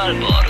Malbork.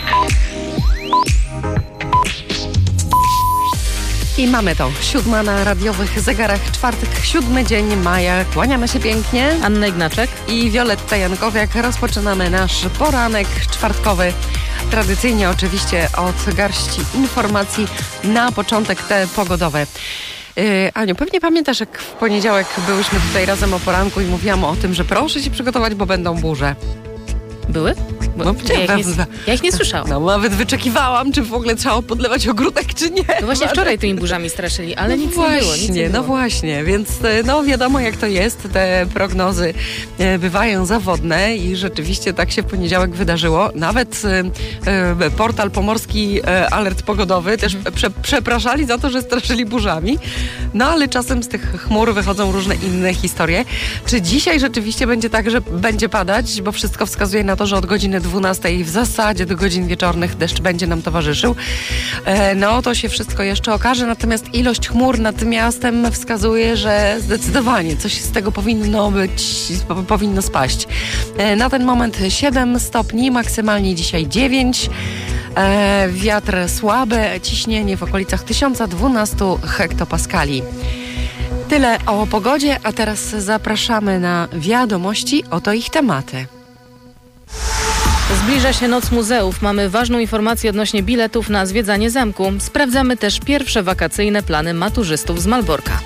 I mamy to. 7 na radiowych zegarach, czwartek, 7 dzień maja. Kłaniamy się pięknie. Anna Ignaczek I Wioletta Jankowiak. Rozpoczynamy nasz poranek czwartkowy. Tradycyjnie oczywiście od garści informacji na początek te pogodowe. Aniu, pewnie pamiętasz, jak w poniedziałek byłyśmy tutaj razem o poranku i mówiłam o tym, że proszę się przygotować, bo będą burze. były? No, Ja ich nie słyszałam. No, nawet wyczekiwałam, czy w ogóle trzeba podlewać ogródek, czy nie. No właśnie wczoraj tymi burzami straszyli, ale nic nie było. No właśnie, więc no wiadomo jak to jest. Te prognozy bywają zawodne i rzeczywiście tak się w poniedziałek wydarzyło. Nawet portal Pomorski Alert Pogodowy też przepraszali za to, że straszyli burzami. No ale czasem z tych chmur wychodzą różne inne historie. Czy dzisiaj rzeczywiście będzie tak, że będzie padać? Bo wszystko wskazuje na to, że od godziny 12 w zasadzie do godzin wieczornych deszcz będzie nam towarzyszył. No to się wszystko jeszcze okaże, natomiast ilość chmur nad miastem wskazuje, że zdecydowanie coś z tego powinno spaść. Na ten moment 7 stopni, maksymalnie dzisiaj 9. Wiatr słaby, ciśnienie w okolicach 1012 hektopaskali. Tyle o pogodzie, a teraz zapraszamy na wiadomości, oto ich tematy. Zbliża się Noc Muzeów. Mamy ważną informację odnośnie biletów na zwiedzanie zamku. Sprawdzamy też pierwsze wakacyjne plany maturzystów z Malborka.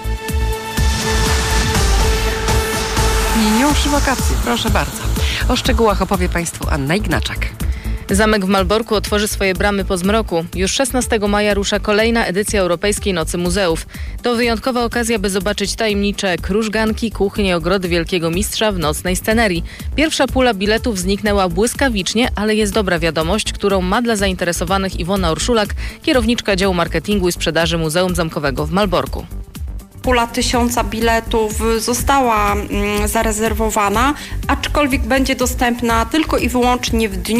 Już wakacje, proszę bardzo. O szczegółach opowie Państwu Anna Ignaczak. Zamek w Malborku otworzy swoje bramy po zmroku. Już 16 maja rusza kolejna edycja Europejskiej Nocy Muzeów. To wyjątkowa okazja, by zobaczyć tajemnicze krużganki, kuchnie, ogrody Wielkiego Mistrza w nocnej scenerii. Pierwsza pula biletów zniknęła błyskawicznie, ale jest dobra wiadomość, którą ma dla zainteresowanych Iwona Urszulak, kierowniczka działu marketingu i sprzedaży Muzeum Zamkowego w Malborku. Pula 1000 biletów została zarezerwowana, aczkolwiek będzie dostępna tylko i wyłącznie w dniu